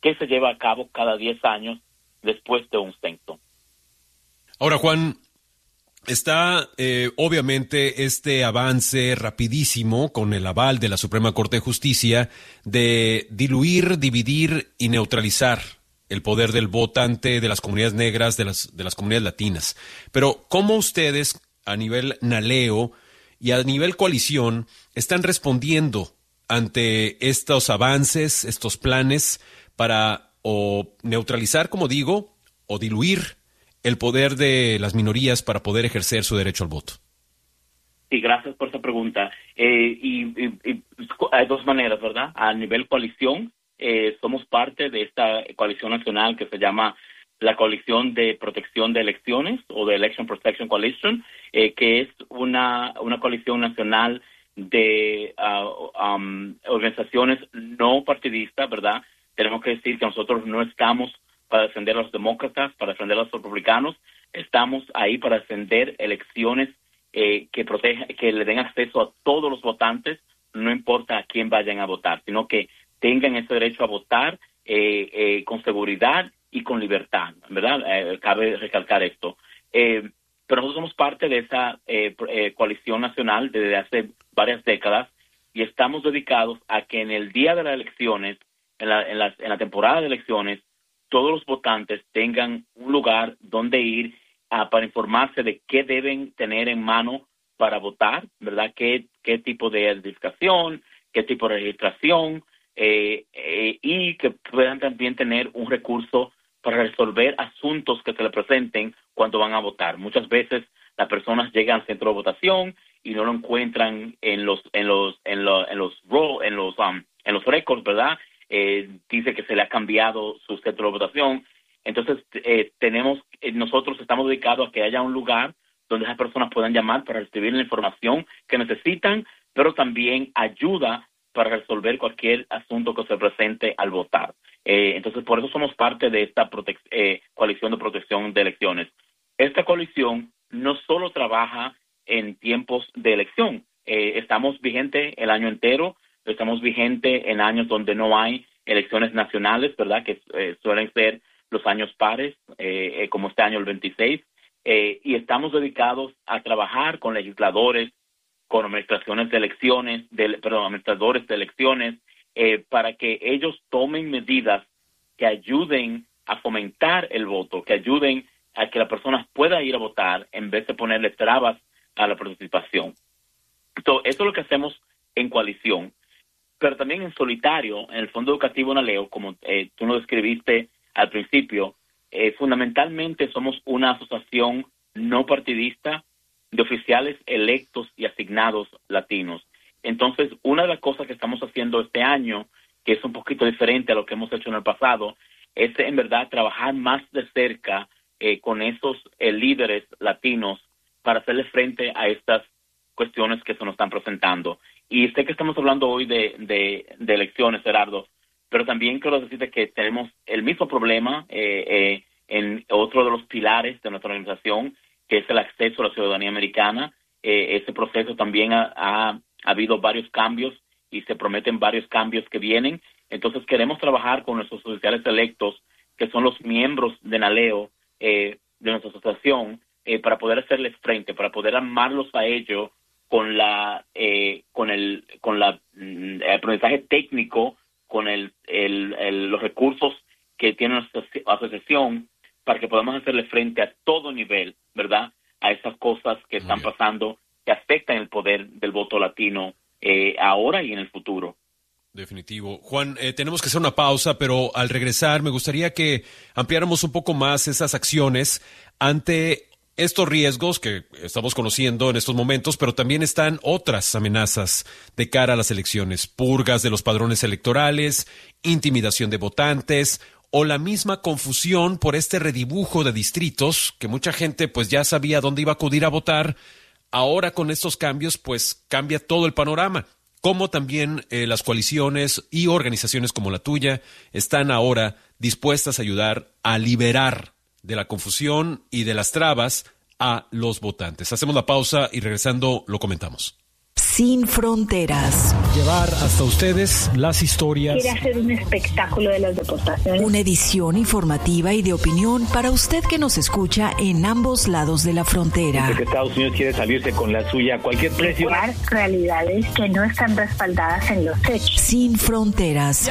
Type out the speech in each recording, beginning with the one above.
que se lleva a cabo cada 10 años después de un censo. Ahora, Juan, está obviamente este avance rapidísimo con el aval de la Suprema Corte de Justicia de diluir, dividir y neutralizar el poder del votante de las comunidades negras, de las comunidades latinas. Pero, ¿cómo ustedes, a nivel NALEO y a nivel coalición, están respondiendo ante estos avances, estos planes para o neutralizar, como digo, o diluir el poder de las minorías para poder ejercer su derecho al voto? Sí, gracias por esa pregunta. Y hay dos maneras, ¿verdad? A nivel coalición, somos parte de esta coalición nacional que se llama la Coalición de Protección de Elecciones, o de Election Protection Coalition, que es una coalición nacional de organizaciones no partidistas, ¿verdad? Tenemos que decir que nosotros no estamos para defender a los demócratas, para defender a los republicanos, estamos ahí para defender elecciones que le den acceso a todos los votantes, no importa a quién vayan a votar, sino que tengan ese derecho a votar con seguridad y con libertad, ¿verdad? Cabe recalcar esto. Pero nosotros somos parte de esa coalición nacional desde hace varias décadas y estamos dedicados a que en el día de las elecciones, en la temporada de elecciones, todos los votantes tengan un lugar donde ir para informarse de qué deben tener en mano para votar, ¿verdad? Qué tipo de identificación, qué tipo de registración, y que puedan también tener un recurso para resolver asuntos que se les presenten cuando van a votar. Muchas veces las personas llegan al centro de votación y no lo encuentran en los récords, ¿verdad? Dice que se le ha cambiado su centro de votación. Entonces, nosotros estamos dedicados a que haya un lugar donde esas personas puedan llamar para recibir la información que necesitan, pero también ayuda para resolver cualquier asunto que se presente al votar. Entonces, por eso somos parte de esta coalición de protección de elecciones. Esta coalición no solo trabaja en tiempos de elección. Estamos vigentes el año entero, estamos vigentes en años donde no hay elecciones nacionales, ¿verdad? Que suelen ser los años pares, como este año el 26, y estamos dedicados a trabajar con legisladores, con administraciones de elecciones, administradores de elecciones, para que ellos tomen medidas que ayuden a fomentar el voto, que ayuden a que la persona pueda ir a votar en vez de ponerle trabas a la participación. Entonces, eso es lo que hacemos en coalición, pero también en solitario, en el Fondo Educativo NALEO, como tú lo describiste al principio, fundamentalmente somos una asociación no partidista de oficiales electos y asignados latinos. Entonces, una de las cosas que estamos haciendo este año, que es un poquito diferente a lo que hemos hecho en el pasado, es en verdad trabajar más de cerca con esos líderes latinos para hacerle frente a estas cuestiones que se nos están presentando. Y sé que estamos hablando hoy de elecciones, Gerardo, pero también quiero decirte que tenemos el mismo problema en otro de los pilares de nuestra organización, que es el acceso a la ciudadanía americana. Ese proceso también ha habido varios cambios y se prometen varios cambios que vienen. Entonces queremos trabajar con nuestros oficiales electos, que son los miembros de NALEO, de nuestra asociación, para poder hacerles frente, para poder amarlos a ellos con el aprendizaje técnico, con los recursos que tiene nuestra asociación, para que podamos hacerle frente a todo nivel, ¿verdad?, a esas cosas que están pasando, que afectan el poder del voto latino ahora y en el futuro. Definitivo. Juan, tenemos que hacer una pausa, pero al regresar me gustaría que ampliáramos un poco más esas acciones ante estos riesgos que estamos conociendo en estos momentos, pero también están otras amenazas de cara a las elecciones: purgas de los padrones electorales, intimidación de votantes o la misma confusión por este redibujo de distritos que mucha gente pues ya sabía dónde iba a acudir a votar. Ahora con estos cambios pues cambia todo el panorama. Como también las coaliciones y organizaciones como la tuya están ahora dispuestas a ayudar a liberar de la confusión y de las trabas a los votantes. Hacemos la pausa y regresando lo comentamos. Sin fronteras. Llevar hasta ustedes las historias. Quiere hacer un espectáculo de las deportaciones. Una edición informativa y de opinión para usted que nos escucha en ambos lados de la frontera. Dice que Estados Unidos quiere salirse con la suya a cualquier precio. Crear realidades que no están respaldadas en los hechos. Sin fronteras.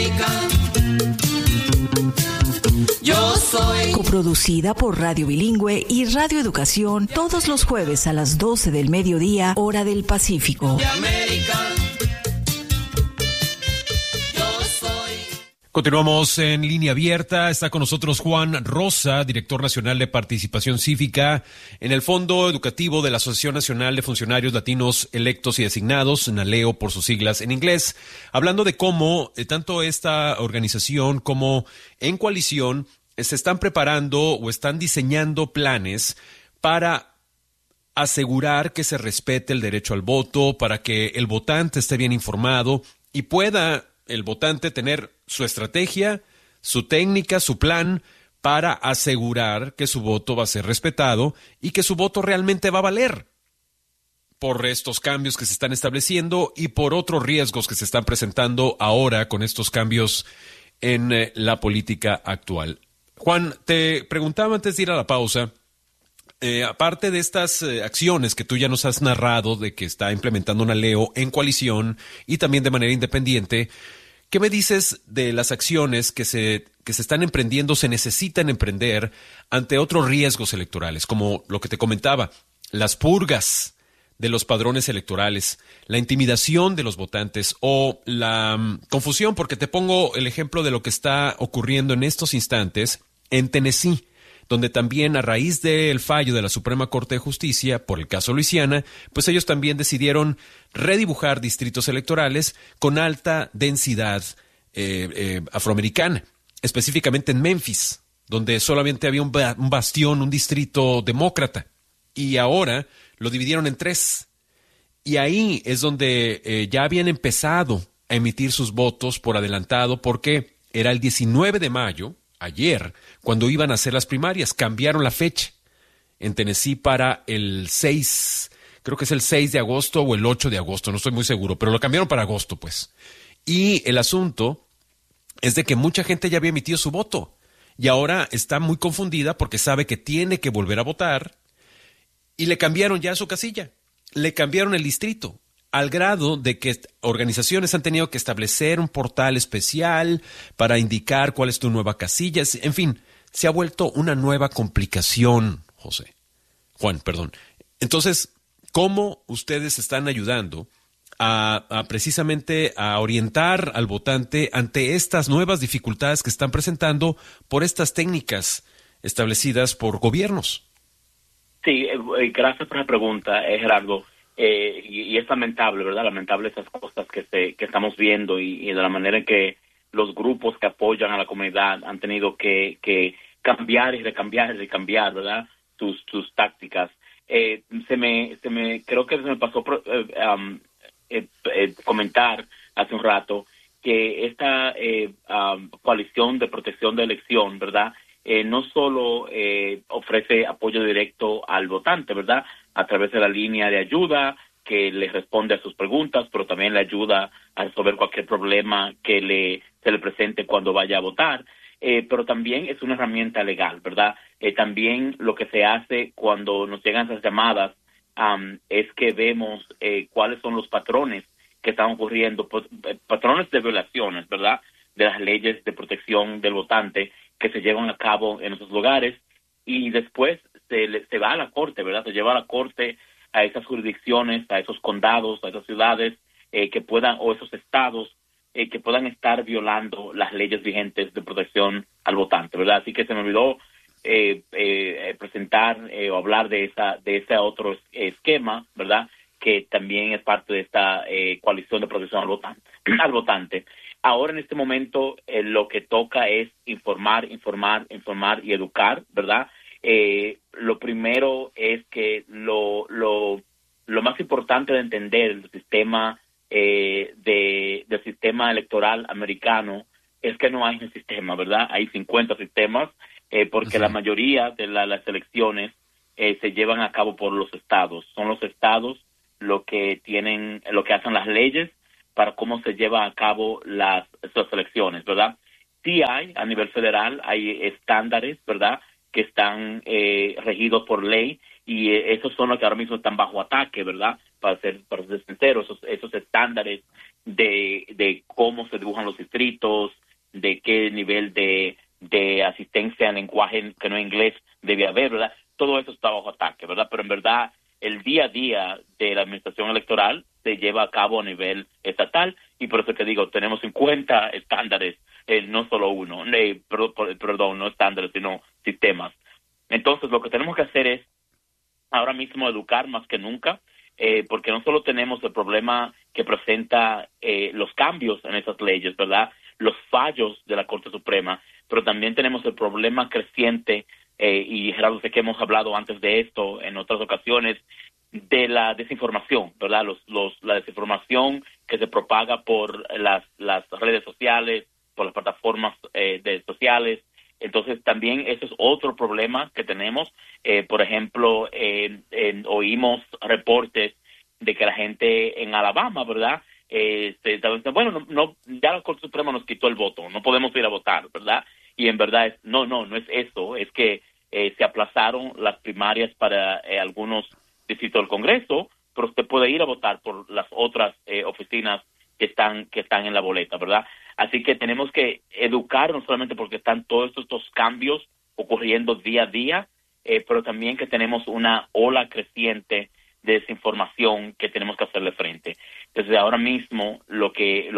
Yo soy. Coproducida por Radio Bilingüe y Radio Educación todos los jueves a las 12 del mediodía, hora del Pacífico. De América. Yo soy. Continuamos en línea abierta. Está con nosotros Juan Rosa, director nacional de participación cívica en el Fondo Educativo de la Asociación Nacional de Funcionarios Latinos Electos y Designados, NALEO por sus siglas en inglés, hablando de cómo tanto esta organización como en coalición se están preparando o están diseñando planes para asegurar que se respete el derecho al voto, para que el votante esté bien informado y pueda el votante tener su estrategia, su técnica, su plan para asegurar que su voto va a ser respetado y que su voto realmente va a valer por estos cambios que se están estableciendo y por otros riesgos que se están presentando ahora con estos cambios en la política actual. Juan, te preguntaba antes de ir a la pausa, aparte de estas acciones que tú ya nos has narrado de que está implementando NALEO en coalición y también de manera independiente, ¿qué me dices de las acciones que se están emprendiendo, se necesitan emprender ante otros riesgos electorales, como lo que te comentaba, las purgas de los padrones electorales, la intimidación de los votantes o la confusión? Porque te pongo el ejemplo de lo que está ocurriendo en estos instantes en Tennessee, donde también a raíz del fallo de la Suprema Corte de Justicia por el caso Luisiana, pues ellos también decidieron redibujar distritos electorales con alta densidad afroamericana, específicamente en Memphis, donde solamente había un bastión, un distrito demócrata, y ahora lo dividieron en 3. Y ahí es donde ya habían empezado a emitir sus votos por adelantado, porque era el 19 de mayo, ayer, cuando iban a hacer las primarias. Cambiaron la fecha en Tennessee para el 6, creo que es el 6 de agosto o el 8 de agosto, no estoy muy seguro, pero lo cambiaron para agosto, pues. Y el asunto es de que mucha gente ya había emitido su voto y ahora está muy confundida porque sabe que tiene que volver a votar y le cambiaron ya su casilla, le cambiaron el distrito, al grado de que organizaciones han tenido que establecer un portal especial para indicar cuál es tu nueva casilla. En fin, se ha vuelto una nueva complicación, Juan, perdón. Entonces, ¿cómo ustedes están ayudando a precisamente a orientar al votante ante estas nuevas dificultades que están presentando por estas técnicas establecidas por gobiernos? Sí, gracias por la pregunta, Gerardo. Y es lamentable, ¿verdad? Lamentable esas cosas que estamos viendo y de la manera en que los grupos que apoyan a la comunidad han tenido que cambiar y recambiar, ¿verdad? Sus tácticas. Creo que se me pasó comentar hace un rato que esta coalición de protección de elección, ¿verdad? No solo ofrece apoyo directo al votante, ¿verdad?, a través de la línea de ayuda que le responde a sus preguntas, pero también le ayuda a resolver cualquier problema que se le presente cuando vaya a votar, pero también es una herramienta legal, ¿verdad? También lo que se hace cuando nos llegan esas llamadas es que vemos cuáles son los patrones que están ocurriendo, patrones de violaciones, ¿verdad?, de las leyes de protección del votante que se llevan a cabo en esos lugares, y después se va a la corte, ¿verdad? Se lleva a la corte a esas jurisdicciones, a esos condados, a esas ciudades que puedan, o esos estados que puedan estar violando las leyes vigentes de protección al votante, ¿verdad? Así que se me olvidó presentar o hablar de ese otro esquema, ¿verdad?, que también es parte de esta coalición de protección al votante. Ahora, en este momento, lo que toca es informar y educar, ¿verdad? Lo primero es que lo más importante de entender el sistema del sistema electoral americano es que no hay un sistema, ¿verdad? Hay 50 sistemas, porque la mayoría de las elecciones se llevan a cabo por los estados. Son los estados lo que hacen las leyes para cómo se lleva a cabo esas elecciones, ¿verdad? Sí hay, a nivel federal, hay estándares, ¿verdad?, que están regidos por ley, y esos son los que ahora mismo están bajo ataque, ¿verdad?, para ser sincero, esos estándares de cómo se dibujan los distritos, de qué nivel de asistencia en lenguaje que no es inglés debe haber, ¿verdad? Todo eso está bajo ataque, ¿verdad? Pero en verdad, el día a día de la administración electoral se lleva a cabo a nivel estatal, y por eso te digo, tenemos 50 estándares, no solo uno, no estándares, sino sistemas. Entonces, lo que tenemos que hacer es ahora mismo educar más que nunca, porque no solo tenemos el problema que presenta los cambios en esas leyes, ¿verdad?, los fallos de la Corte Suprema, pero también tenemos el problema creciente, y Gerardo, sé que hemos hablado antes de esto en otras ocasiones, de la desinformación, ¿verdad? La desinformación que se propaga por las redes sociales, por las plataformas sociales. Entonces, también ese es otro problema que tenemos. Por ejemplo, oímos reportes de que la gente en Alabama, ¿verdad?, ya la Corte Suprema nos quitó el voto, no podemos ir a votar, ¿verdad? Y en verdad no es eso, es que se aplazaron las primarias para algunos distritos del Congreso, pero usted puede ir a votar por las otras oficinas que están en la boleta, ¿verdad? Así que tenemos que educar, no solamente porque están todos estos cambios ocurriendo día a día, pero también que tenemos una ola creciente de desinformación que tenemos que hacerle frente. Entonces, ahora mismo la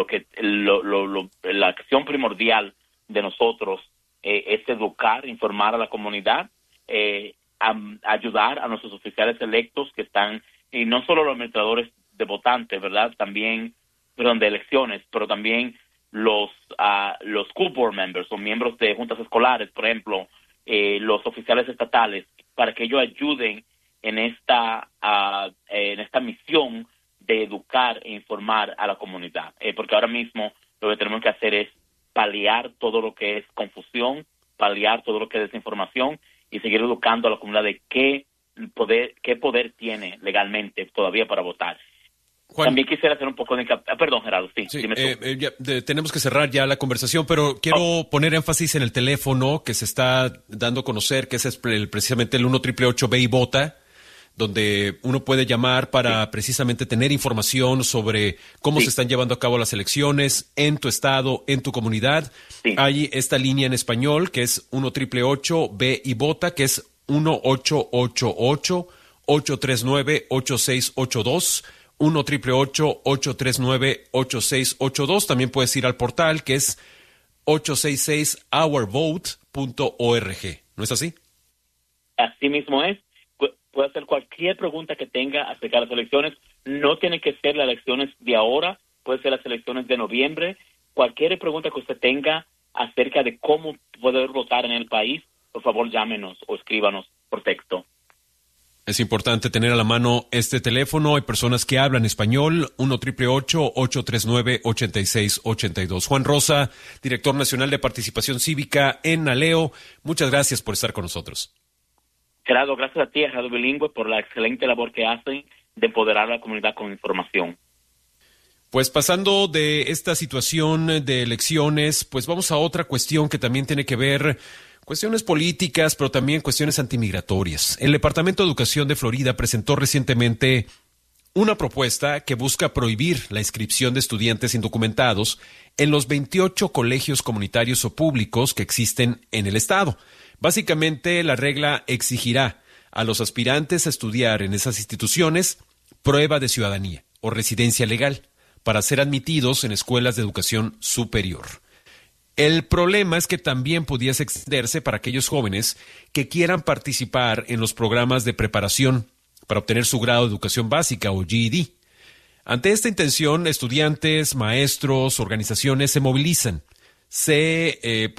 acción primordial de nosotros es educar, informar a la comunidad, ayudar a nuestros oficiales electos que están, y no solo los administradores de votantes, ¿verdad?, también, de elecciones, pero también los school board members o miembros de juntas escolares, por ejemplo, los oficiales estatales, para que ellos ayuden en esta misión de educar e informar a la comunidad, porque ahora mismo lo que tenemos que hacer es paliar todo lo que es confusión, paliar todo lo que es desinformación y seguir educando a la comunidad de qué poder tiene legalmente todavía para votar. Juan, también quisiera hacer un poco de perdón, Gerardo, sí dime tú. Tenemos que cerrar ya la conversación, pero quiero poner énfasis en el teléfono que se está dando a conocer, que es precisamente el 1-888 ve y vota, donde uno puede llamar para precisamente tener información sobre cómo se están llevando a cabo las elecciones en tu estado, en tu comunidad. Hay esta línea en español que es 1-888 ve y vota, que es 1-888-839-8682. 1-888-839-8682. También puedes ir al portal que es 866hourvote.org. ¿No es así? Así mismo es. Puede hacer cualquier pregunta que tenga acerca de las elecciones. No tiene que ser las elecciones de ahora, puede ser las elecciones de noviembre. Cualquier pregunta que usted tenga acerca de cómo poder votar en el país, por favor llámenos o escríbanos por texto. Es importante tener a la mano este teléfono. Hay personas que hablan español, 1-888-839-8682. Juan Rosa, director nacional de participación cívica en Aleo, muchas gracias por estar con nosotros. Gerardo, gracias a ti, a Radio Bilingüe, por la excelente labor que hacen de empoderar a la comunidad con información. Pues pasando de esta situación de elecciones, pues vamos a otra cuestión que también tiene que ver cuestiones políticas, pero también cuestiones antimigratorias. El Departamento de Educación de Florida presentó recientemente una propuesta que busca prohibir la inscripción de estudiantes indocumentados en los 28 colegios comunitarios o públicos que existen en el estado. Básicamente, la regla exigirá a los aspirantes a estudiar en esas instituciones prueba de ciudadanía o residencia legal para ser admitidos en escuelas de educación superior. El problema es que también pudiese extenderse para aquellos jóvenes que quieran participar en los programas de preparación para obtener su grado de educación básica o GED. Ante esta intención, estudiantes, maestros, organizaciones se movilizan, se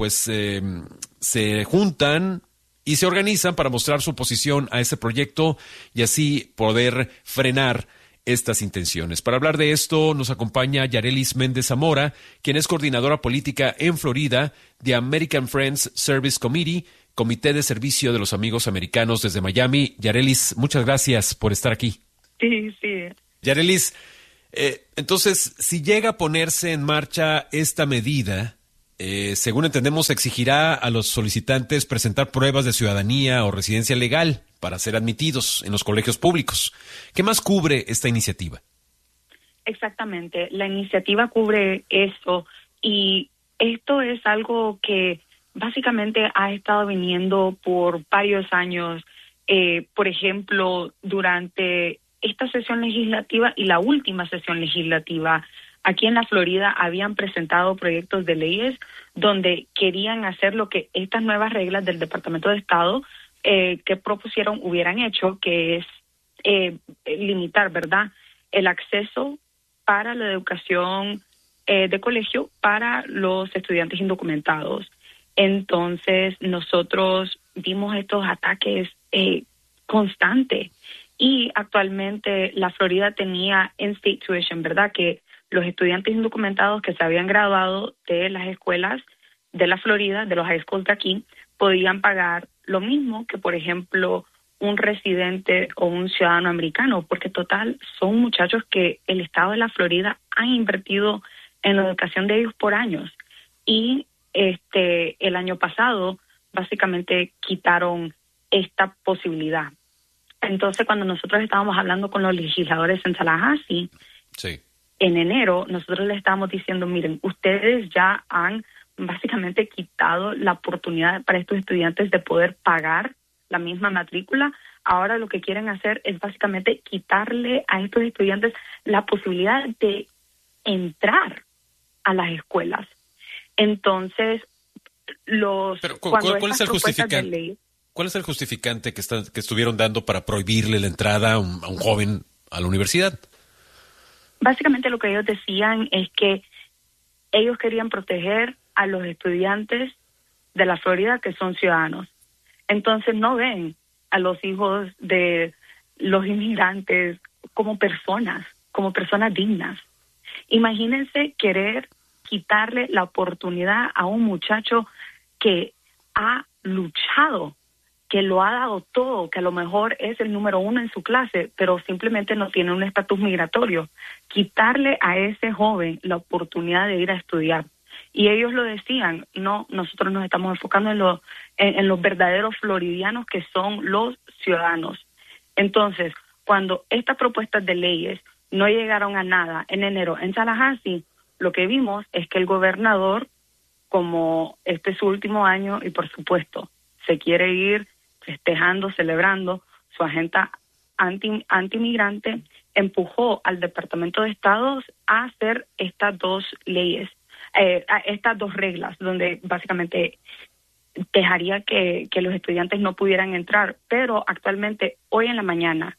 juntan y se organizan para mostrar su oposición a ese proyecto y así poder frenar estas intenciones. Para hablar de esto nos acompaña Yarelis Méndez Zamora, quien es coordinadora política en Florida de American Friends Service Committee, Comité de Servicio de los Amigos Americanos desde Miami. Yarelis, muchas gracias por estar aquí. Sí, Yarelis, entonces, si llega a ponerse en marcha esta medida, según entendemos, exigirá a los solicitantes presentar pruebas de ciudadanía o residencia legal para ser admitidos en los colegios públicos. ¿Qué más cubre esta iniciativa? Exactamente, la iniciativa cubre eso, y esto es algo que básicamente ha estado viniendo por varios años. Por ejemplo, durante esta sesión legislativa y la última sesión legislativa, aquí en la Florida habían presentado proyectos de leyes donde querían hacer lo que estas nuevas reglas del Departamento de Estado que propusieron hubieran hecho, que es limitar, ¿verdad?, el acceso para la educación de colegio para los estudiantes indocumentados. Entonces, nosotros vimos estos ataques constantes, y actualmente la Florida tenía in-state tuition, ¿verdad?, que los estudiantes indocumentados que se habían graduado de las escuelas de la Florida, de los high schools de aquí, podían pagar lo mismo que, por ejemplo, un residente o un ciudadano americano, porque total son muchachos que el estado de la Florida ha invertido en la educación de ellos por años. Y el año pasado básicamente quitaron esta posibilidad. Entonces, cuando nosotros estábamos hablando con los legisladores en Tallahassee, sí, en enero, nosotros les estábamos diciendo, miren, ustedes ya han básicamente quitado la oportunidad para estos estudiantes de poder pagar la misma matrícula. Ahora lo que quieren hacer es básicamente quitarle a estos estudiantes la posibilidad de entrar a las escuelas. Entonces, ¿cuál es el justificante? ¿Cuál es el justificante que estuvieron dando para prohibirle la entrada a un joven a la universidad? Básicamente lo que ellos decían es que ellos querían proteger a los estudiantes de la Florida que son ciudadanos. Entonces no ven a los hijos de los inmigrantes como personas dignas. Imagínense querer quitarle la oportunidad a un muchacho que ha luchado, que lo ha dado todo, que a lo mejor es el número 1 en su clase, pero simplemente no tiene un estatus migratorio. Quitarle a ese joven la oportunidad de ir a estudiar. Y ellos lo decían, no, nosotros nos estamos enfocando en los verdaderos floridianos que son los ciudadanos. Entonces, cuando estas propuestas de leyes no llegaron a nada en enero en Tallahassee, lo que vimos es que el gobernador, como este es su último año y por supuesto se quiere ir festejando, celebrando su agenda antimigrante, empujó al Departamento de Estado a hacer estas dos leyes, estas dos reglas, donde básicamente dejaría que los estudiantes no pudieran entrar. Pero actualmente, hoy en la mañana,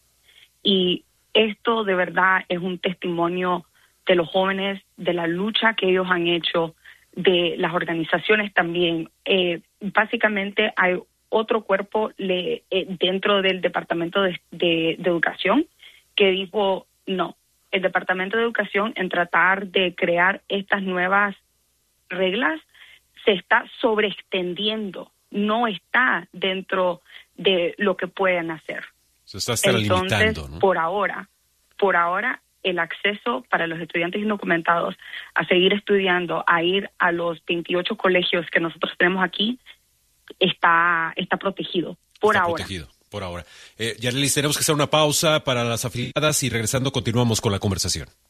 y esto de verdad es un testimonio de los jóvenes, de la lucha que ellos han hecho, de las organizaciones también. Básicamente hay otro cuerpo dentro del Departamento de Educación que dijo no. El Departamento de Educación, en tratar de crear estas nuevas reglas, se está sobreextendiendo, no está dentro de lo que pueden hacer. Se está limitando, ¿no? Por ahora, el acceso para los estudiantes indocumentados a seguir estudiando, a ir a los 28 colegios que nosotros tenemos aquí, está protegido por ahora. Yarelis, tenemos que hacer una pausa para las afiliadas y regresando continuamos con la conversación.